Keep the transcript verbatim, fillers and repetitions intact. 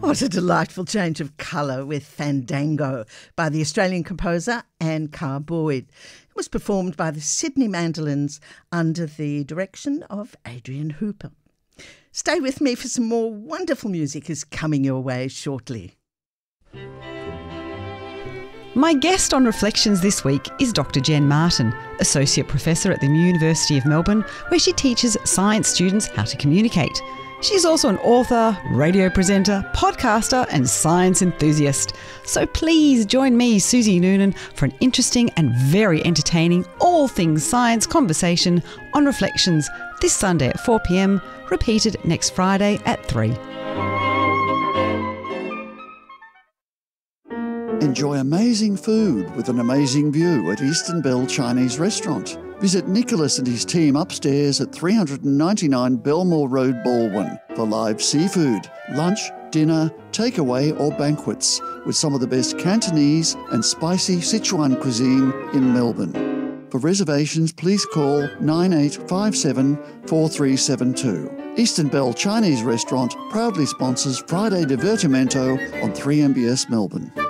What a delightful change of colour with Fandango by the Australian composer Anne Carr Boyd. It was performed by the Sydney Mandolins under the direction of Adrian Hooper. Stay with me for some more wonderful music is coming your way shortly. My guest on Reflections this week is Doctor Jen Martin, Associate Professor at the University of Melbourne, where she teaches science students how to communicate. She's also an author, radio presenter, podcaster and science enthusiast. So please join me, Susie Noonan, for an interesting and very entertaining all things science conversation on Reflections this Sunday at four p m, repeated next Friday at three. Enjoy amazing food with an amazing view at Eastern Bell Chinese Restaurant. Visit Nicholas and his team upstairs at three ninety-nine Belmore Road, Baldwin for live seafood, lunch, dinner, takeaway or banquets with some of the best Cantonese and spicy Sichuan cuisine in Melbourne. For reservations, please call nine eight five seven, four three seven two. Eastern Bell Chinese Restaurant proudly sponsors Friday Divertimento on three M B S Melbourne.